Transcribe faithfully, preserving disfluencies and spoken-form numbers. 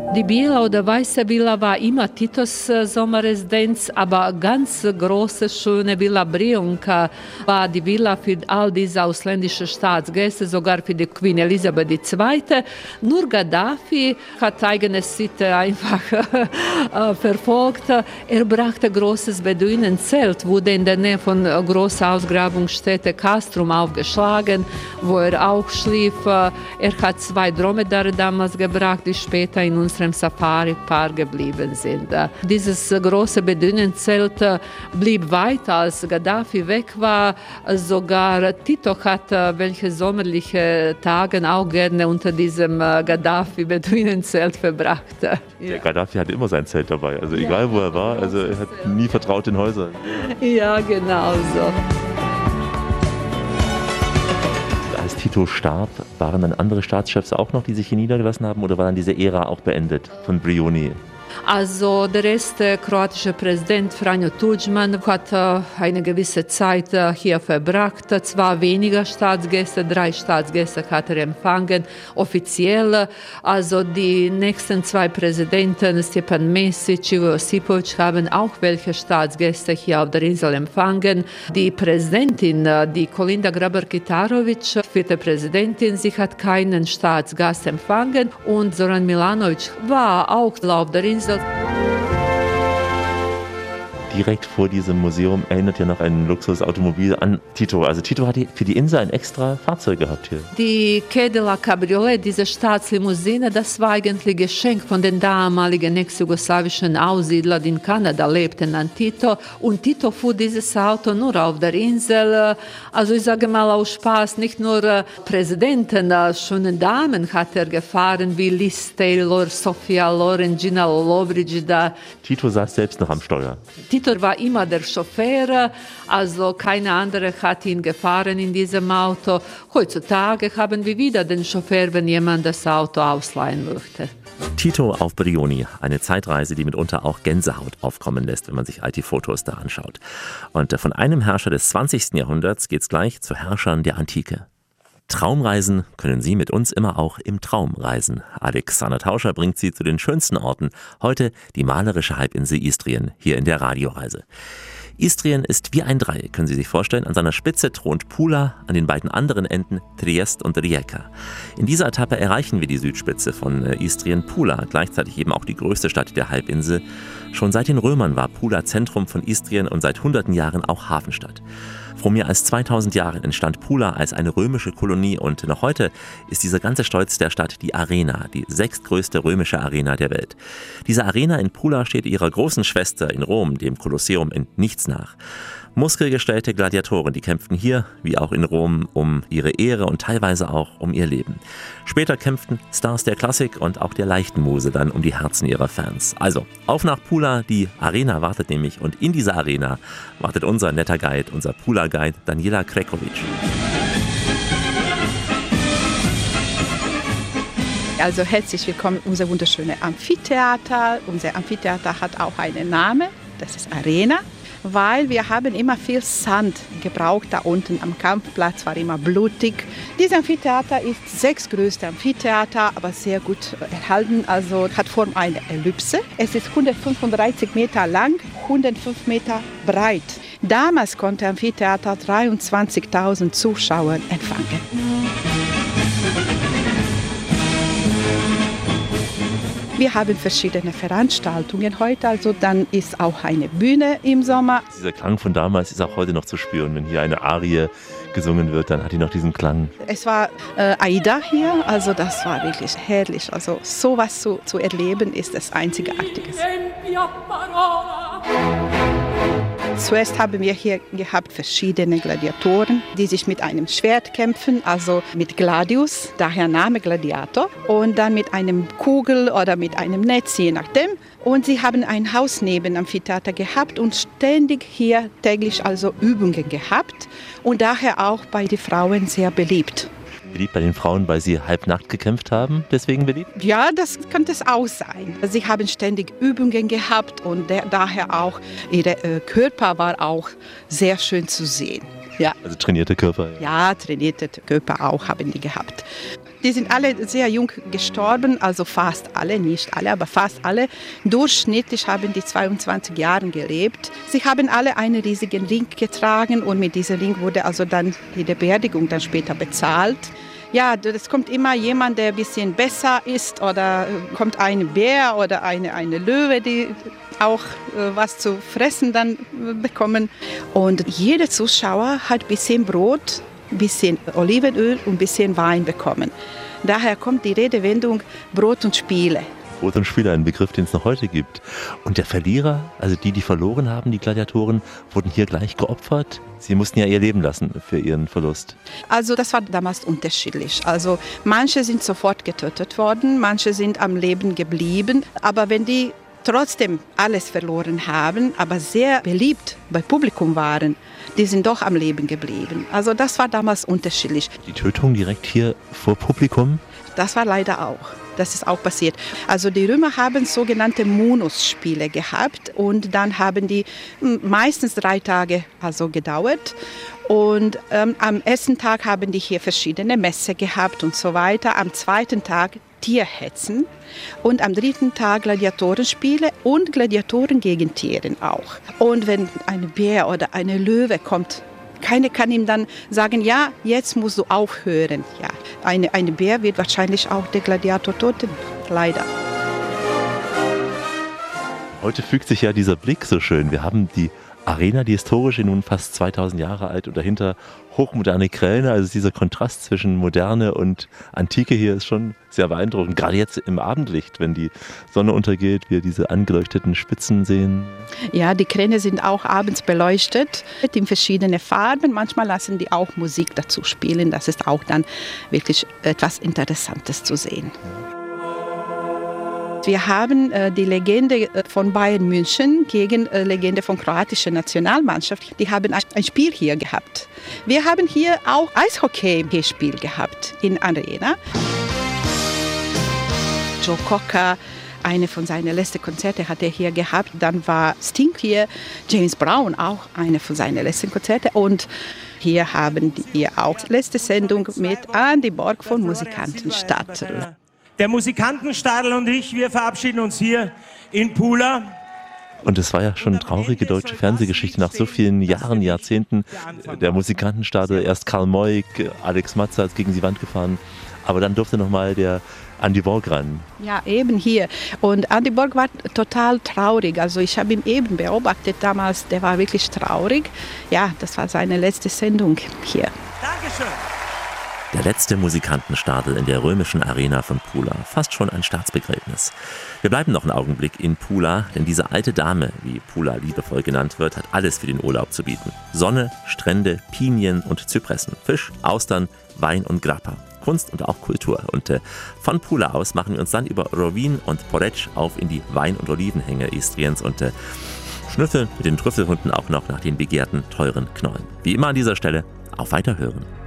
Die Biela oder Weiße Villa war immer Titos Sommerresidenz, aber ganz große, schöne Villa Brionka war die Villa für all diese ausländischen Staatsgäste, sogar für die Queen Elisabeth die Zweite. Nur Gaddafi hat eigene Sitte einfach verfolgt. Er brachte großes Beduinenzelt, wurde in der Nähe von großer Ausgrabungsstätte Castrum aufgeschlagen, wo er auch schlief. Er hat zwei Dromedare damals gebracht, die später in unserem Safari-Park geblieben sind. Dieses große Beduinenzelt blieb weiter, als Gaddafi weg war. Sogar Tito hat welche sommerliche Tage auch gerne unter diesem Gaddafi-Beduinenzelt verbracht. Ja. Gaddafi hatte immer sein Zelt dabei, also egal ja, wo er war, also er hat nie vertraut in Häusern. Ja, genau so. Als Tito starb, waren dann andere Staatschefs auch noch, die sich hier niedergelassen haben, oder war dann diese Ära auch beendet von Brioni? Also der erste kroatische Präsident Franjo Tudjman hat eine gewisse Zeit hier verbracht. Zwar weniger Staatsgäste, drei Staatsgäste hat er empfangen, offiziell. Also die nächsten zwei Präsidenten, Stjepan Mesić, Ivo Josipović, haben auch welche Staatsgäste hier auf der Insel empfangen. Die Präsidentin, die Kolinda Grabar-Kitarović, vierte Präsidentin, sie hat keinen Staatsgast empfangen. Und Zoran Milanović war auch auf der Insel. Direkt vor diesem Museum erinnert ja noch ein Luxusautomobil an Tito. Also Tito hat für die Insel ein extra Fahrzeug gehabt hier. Die Cadillac Cabriolet, diese Staatslimousine, das war eigentlich Geschenk von den damaligen ex-jugoslawischen Aussiedlern, die in Kanada lebten, an Tito. Und Tito fuhr dieses Auto nur auf der Insel. Also ich sage mal aus Spaß, nicht nur Präsidenten, schöne Damen hat er gefahren, wie Liz Taylor, Sofia Loren, Gina Lollobrigida. Tito saß selbst noch am Steuer. Tito war immer der Chauffeur, also keine andere hat ihn gefahren in diesem Auto. Heutzutage haben wir wieder den Chauffeur, wenn jemand das Auto ausleihen möchte. Tito auf Brioni, eine Zeitreise, die mitunter auch Gänsehaut aufkommen lässt, wenn man sich alte Fotos da anschaut. Und von einem Herrscher des zwanzigsten Jahrhunderts geht's gleich zu Herrschern der Antike. Traumreisen können Sie mit uns immer auch im Traum reisen. Alexander Tauscher bringt Sie zu den schönsten Orten. Heute die malerische Halbinsel Istrien, hier in der Radioreise. Istrien ist wie ein Dreieck, können Sie sich vorstellen. An seiner Spitze thront Pula, an den beiden anderen Enden Triest und Rijeka. In dieser Etappe erreichen wir die Südspitze von Istrien, Pula, gleichzeitig eben auch die größte Stadt der Halbinsel. Schon seit den Römern war Pula Zentrum von Istrien und seit hunderten Jahren auch Hafenstadt. Vor mehr als zweitausend Jahren entstand Pula als eine römische Kolonie und noch heute ist dieser ganze Stolz der Stadt die Arena, die sechstgrößte römische Arena der Welt. Diese Arena in Pula steht ihrer großen Schwester in Rom, dem Kolosseum, in nichts nach. Muskelgestellte Gladiatoren, die kämpften hier, wie auch in Rom, um ihre Ehre und teilweise auch um ihr Leben. Später kämpften Stars der Klassik und auch der leichten Muse dann um die Herzen ihrer Fans. Also, auf nach Pula, die Arena wartet nämlich und in dieser Arena wartet unser netter Guide, unser Pula-Guide Daniela Krekovic. Also herzlich willkommen, unser wunderschönes Amphitheater. Unser Amphitheater hat auch einen Namen, das ist Arena. Weil wir haben immer viel Sand gebraucht. Da unten am Kampfplatz war immer blutig. Dieses Amphitheater ist das sechstgrößte Amphitheater, aber sehr gut erhalten. Also hat Form einer Ellipse. Es ist hundertfünfunddreißig Meter lang, hundertfünf Meter breit. Damals konnte das Amphitheater dreiundzwanzigtausend Zuschauer empfangen. Wir haben verschiedene Veranstaltungen heute, also dann ist auch eine Bühne im Sommer. Dieser Klang von damals ist auch heute noch zu spüren. Wenn hier eine Arie gesungen wird, dann hat die noch diesen Klang. Es war äh, Aida hier, also das war wirklich herrlich. Also sowas zu, zu erleben ist das Einzigartige. Zuerst haben wir hier gehabt verschiedene Gladiatoren, die sich mit einem Schwert kämpfen, also mit Gladius, daher Name Gladiator, und dann mit einem Kugel oder mit einem Netz, je nachdem. Und sie haben ein Haus neben dem Amphitheater gehabt und ständig hier täglich also Übungen gehabt und daher auch bei den Frauen sehr beliebt. Beliebt bei den Frauen, weil sie halbnackt gekämpft haben, deswegen beliebt? Ja, das könnte es auch sein. Sie haben ständig Übungen gehabt und der, daher auch, ihr äh, Körper war auch sehr schön zu sehen. Ja. Also trainierte Körper? Ja, ja trainierte Körper auch haben die gehabt. Die sind alle sehr jung gestorben, also fast alle, nicht alle, aber fast alle. Durchschnittlich haben die zweiundzwanzig Jahre gelebt. Sie haben alle einen riesigen Ring getragen und mit diesem Ring wurde also dann die Beerdigung dann später bezahlt. Ja, es kommt immer jemand, der ein bisschen besser ist, oder kommt ein Bär oder eine, eine Löwe, die auch äh, was zu fressen dann äh, bekommen. Und jeder Zuschauer hat ein bisschen Brot, ein bisschen Olivenöl und ein bisschen Wein bekommen. Daher kommt die Redewendung Brot und Spiele. Brot und Spiele, ein Begriff, den es noch heute gibt. Und der Verlierer, also die, die verloren haben, die Gladiatoren, wurden hier gleich geopfert. Sie mussten ja ihr Leben lassen für ihren Verlust. Also das war damals unterschiedlich. Also manche sind sofort getötet worden, manche sind am Leben geblieben. Aber wenn die trotzdem alles verloren haben, aber sehr beliebt bei Publikum waren, die sind doch am Leben geblieben. Also das war damals unterschiedlich. Die Tötung direkt hier vor Publikum? Das war leider auch. Das ist auch passiert. Also die Römer haben sogenannte Munusspiele gehabt und dann haben die meistens drei Tage also gedauert. Und ähm, am ersten Tag haben die hier verschiedene Messe gehabt und so weiter. Am zweiten Tag Tierhetzen und am dritten Tag Gladiatorenspiele und Gladiatoren gegen Tiere auch. Und wenn ein Bär oder eine Löwe kommt, keiner kann ihm dann sagen, ja, jetzt musst du aufhören. Ja, eine, eine Bär wird wahrscheinlich auch der Gladiator töten, leider. Heute fügt sich ja dieser Blick so schön. Wir haben die Arena, die historische, nun fast zweitausend Jahre alt und dahinter hochmoderne Kräne. Also dieser Kontrast zwischen Moderne und Antike hier ist schon sehr beeindruckend. Gerade jetzt im Abendlicht, wenn die Sonne untergeht, wir diese angeleuchteten Spitzen sehen. Ja, die Kräne sind auch abends beleuchtet in verschiedene Farben. Manchmal lassen die auch Musik dazu spielen. Das ist auch dann wirklich etwas Interessantes zu sehen. Wir haben äh, die Legende von Bayern München gegen äh, Legende von kroatischer Nationalmannschaft. Die haben ein Spiel hier gehabt. Wir haben hier auch Eishockey-Spiel gehabt in Arena. Joe Cocker, eine von seinen letzten Konzerten hat er hier gehabt. Dann war Sting hier, James Brown auch eine von seinen letzten Konzerten. Und hier haben wir auch letzte Sendung mit Andy Borg von Musikantenstadl. Der Musikantenstadl und ich, wir verabschieden uns hier in Pula. Und es war ja schon traurige deutsche Fernsehgeschichte nach so vielen Jahren, Jahrzehnten. Der Musikantenstadl, erst Karl Moik, Alex Matzer ist gegen die Wand gefahren. Aber dann durfte nochmal der Andy Borg ran. Ja, eben hier. Und Andy Borg war total traurig. Also ich habe ihn eben beobachtet damals. Der war wirklich traurig. Ja, das war seine letzte Sendung hier. Dankeschön. Der letzte Musikantenstadl in der römischen Arena von Pula. Fast schon ein Staatsbegräbnis. Wir bleiben noch einen Augenblick in Pula, denn diese alte Dame, wie Pula liebevoll genannt wird, hat alles für den Urlaub zu bieten. Sonne, Strände, Pinien und Zypressen, Fisch, Austern, Wein und Grappa. Kunst und auch Kultur. Und äh, von Pula aus machen wir uns dann über Rovinj und Poreč auf in die Wein- und Olivenhänge Istriens und äh, schnüffeln mit den Trüffelhunden auch noch nach den begehrten, teuren Knollen. Wie immer an dieser Stelle, auf Weiterhören.